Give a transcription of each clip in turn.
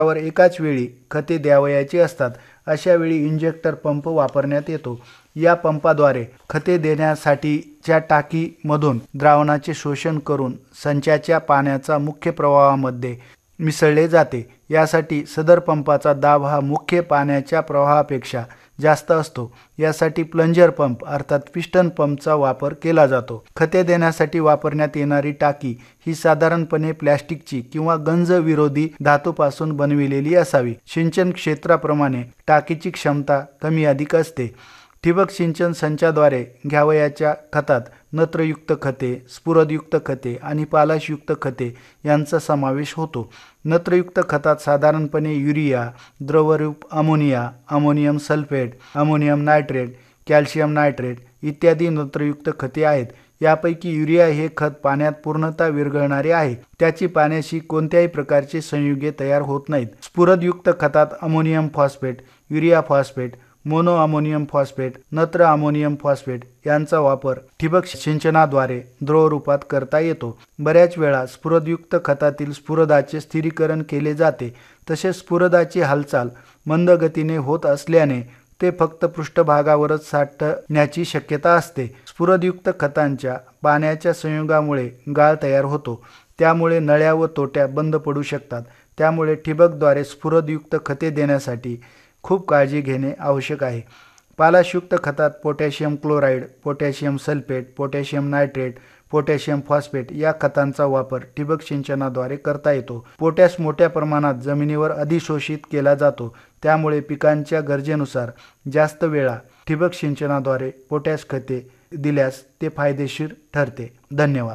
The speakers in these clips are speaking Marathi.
वर एकाच वेळी खते द्यावयाची असतात, अशा वेळी इंजेक्टर पंप वापरण्यात येतो. या पंपाद्वारे खते देण्यासाठीच्या टाकीमधून द्रावणाचे शोषण करून संचाच्या पाण्याचा मुख्य प्रवाहामध्ये मिसळले जाते. यासाठी सदर पंपाचा दाब हा मुख्य पाण्याच्या प्रवाहापेक्षा जास्त असतो. यासाठी प्लंजर पंप अर्थात पिस्टन पंपचा वापर केला जातो. खते देण्यासाठी वापरण्यात येणारी टाकी ही साधारणपणे प्लॅस्टिकची किंवा गंज विरोधी धातूपासून बनविलेली असावी. सिंचन क्षेत्राप्रमाणे टाकीची क्षमता कमी अधिक असते. ठिबक सिंचन संचाद्वारे घ्यावयाच्या खतात नत्रयुक्त खते, स्फुरदयुक्त खते आणि पालाशयुक्त खते यांचा समावेश होतो. नत्रयुक्त खतात साधारणपणे युरिया, द्रवरूप ammonia, ammonium sulphate, ammonium nitrate, calcium nitrate इत्यादी नत्रयुक्त खते आहेत. यापैकी युरिया हे खत पाण्यात पूर्णतः विरघळणारे आहे. त्याची पाण्याशी कोणत्याही प्रकारचे संयुगे तयार होत नाहीत. स्फुरदयुक्त खतात ammonium phosphate, urea phosphate, mono ammonium phosphate, नत्र अमोनियम फॉस्फेट यांचा वापर ठिबक सिंचनाद्वारे द्रवरूपात करता येतो. बऱ्याच वेळा स्फुरदयुक्त खतातील स्फुरदाचे स्थिरीकरण केले जाते. तसेच स्फुरदाची हालचाल मंद गतीने होत असल्याने ते फक्त पृष्ठभागावरच साठण्याची शक्यता असते. स्फुरदयुक्त खतांच्या पाण्याच्या संयोगामुळे गाळ तयार होतो. त्यामुळे नळ्या व तोट्या बंद पडू शकतात. त्यामुळे ठिबकद्वारे स्फुरदयुक्त खते देण्यासाठी खूप काळजी घेणे आवश्यक आहे. पालाशयुक्त खतात potassium chloride, potassium sulphate, potassium nitrate, potassium phosphate या खतांचा वापर ठिबक सिंचनाद्वारे करता येतो. पोटॅश मोठ्या प्रमाणात जमिनीवर अधिशोषित केला जातो. त्यामुळे पिकांच्या गरजेनुसार जास्त वेळा ठिबक सिंचनाद्वारे पोटॅश खते दिल्यास ते फायदेशीर ठरते. धन्यवाद.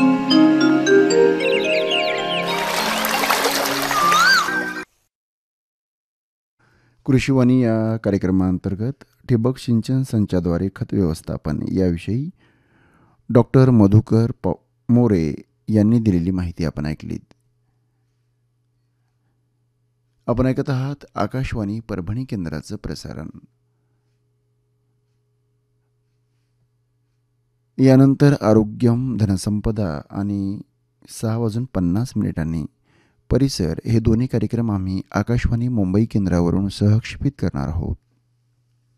कृषीवाणी या कार्यक्रमांतर्गत ठिबक सिंचन संचाद्वारे खत व्यवस्थापन याविषयी डॉक्टर मधुकर मोरे यांनी दिलेली माहिती आपण ऐकलीत. आपण ऐकत आहात आकाशवाणी परभणी केंद्राचं प्रसारण. यानंतर आरोग्यम, धनसंपदा आणि 6:50 परिसर हे दोन्ही कार्यक्रम आम्ही आकाशवाणी मुंबई केंद्रावरून सहक्षेपित करणार आहोत.